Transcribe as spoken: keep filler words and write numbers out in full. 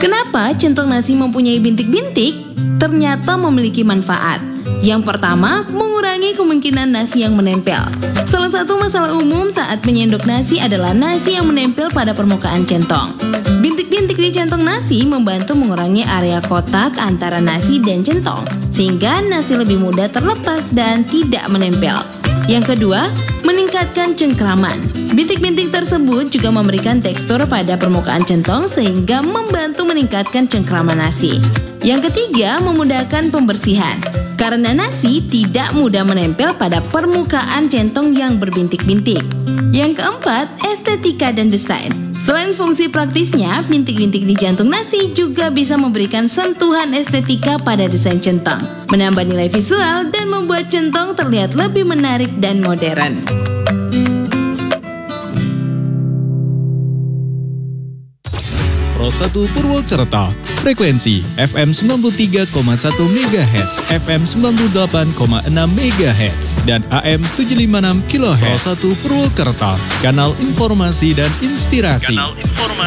Kenapa centong nasi mempunyai bintik-bintik? Ternyata memiliki manfaat. Yang pertama, mengurangi kemungkinan nasi yang menempel. Salah satu masalah umum saat menyendok nasi adalah nasi yang menempel pada permukaan centong. Bintik-bintik di centong nasi membantu mengurangi area kotak antara nasi dan centong, sehingga nasi lebih mudah terlepas dan tidak menempel. Yang kedua, meningkatkan cengkraman. Bintik-bintik tersebut juga memberikan tekstur pada permukaan centong sehingga membantu meningkatkan cengkraman nasi. Yang ketiga, memudahkan pembersihan. Karena nasi tidak mudah menempel pada permukaan centong yang berbintik-bintik. Yang keempat, estetika dan desain. Selain fungsi praktisnya, bintik-bintik di jantung nasi juga bisa memberikan sentuhan estetika pada desain centong, menambah nilai visual dan membuat centong terlihat lebih menarik dan modern. Pro satu Purwokerto, frekuensi F M sembilan puluh tiga koma satu megahertz, F M sembilan puluh delapan koma enam megahertz, dan A M tujuh ratus lima puluh enam kilohertz. Pro satu Purwokerto, kanal informasi dan inspirasi. Kanal informasi.